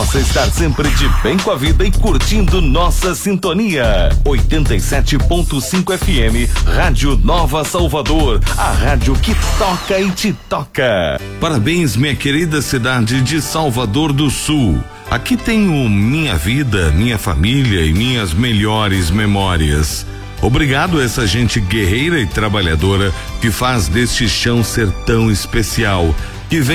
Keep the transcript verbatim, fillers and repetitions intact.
possa estar sempre de bem com a vida e curtindo nossa sintonia. oitenta e sete ponto cinco F M, Rádio Nova Salvador, a rádio que toca e te toca. Parabéns, minha querida cidade de Salvador do Sul. Aqui tenho minha vida, minha família e minhas melhores memórias. Obrigado a essa gente guerreira e trabalhadora que faz deste chão ser tão especial.